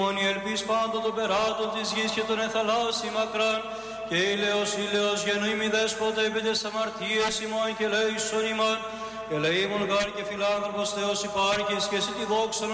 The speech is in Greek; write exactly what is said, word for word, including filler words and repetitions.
Η ελπίς πάντων των περάτων της γης και των εθαλάσσι μακράν, και ήλαιος ήλαιος γεννοήμι δέσποτε επί τες αμαρτίες ημών και λέησον ημών, και λέημον γάρ και φιλάνθρωπος Θεός υπάρχεις και εσύ τη δόξα